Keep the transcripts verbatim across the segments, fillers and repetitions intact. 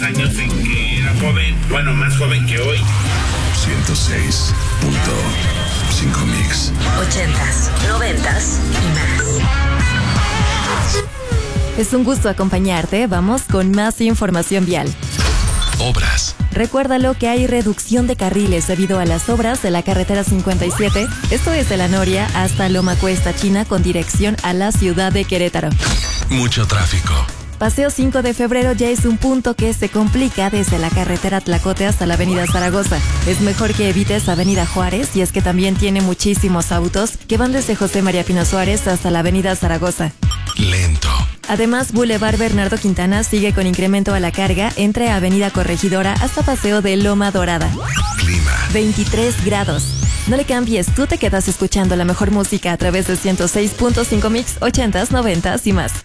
Años en que era joven, bueno, más joven que hoy. ciento seis punto cinco Mix. Ochentas, noventas y más. Es un gusto acompañarte. Vamos con más información vial. Obras. Recuérdalo que hay reducción de carriles debido a las obras de la carretera cincuenta y siete, esto es de La Noria hasta Loma Cuesta China con dirección a la ciudad de Querétaro. Mucho tráfico. Paseo cinco de febrero ya es un punto que se complica desde la carretera Tlacote hasta la avenida Zaragoza. Es mejor que evites avenida Juárez y es que también tiene muchísimos autos que van desde José María Pino Suárez hasta la avenida Zaragoza. Lento. Además, Boulevard Bernardo Quintana sigue con incremento a la carga entre Avenida Corregidora hasta Paseo de Loma Dorada. Clima. veintitrés grados. No le cambies, tú te quedas escuchando la mejor música a través de ciento seis punto cinco Mix, ochentas, noventas y más.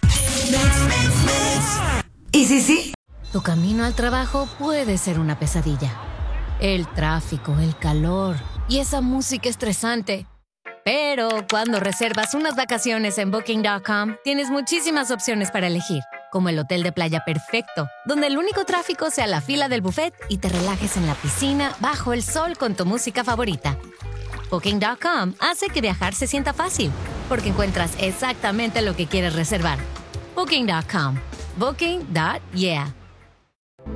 ¿Y sí, sí? Tu camino al trabajo puede ser una pesadilla. El tráfico, el calor y esa música estresante. Pero cuando reservas unas vacaciones en Booking punto com, tienes muchísimas opciones para elegir, como el hotel de playa perfecto, donde el único tráfico sea la fila del buffet y te relajes en la piscina bajo el sol con tu música favorita. Booking punto com hace que viajar se sienta fácil, porque encuentras exactamente lo que quieres reservar. Booking punto com. Booking. Yeah.